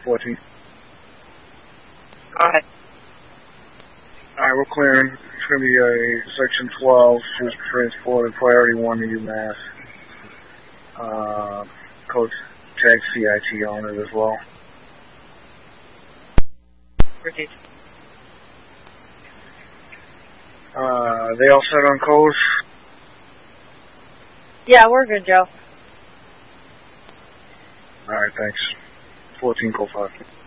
14. Alright. Alright, we're clearing. It's going to be a Section 12, troops transported, priority 1 to UMass. Code tag CIT on it as well. Repeat. They all set on codes? Yeah, we're good, Joe. Alright, thanks. 14, code 5.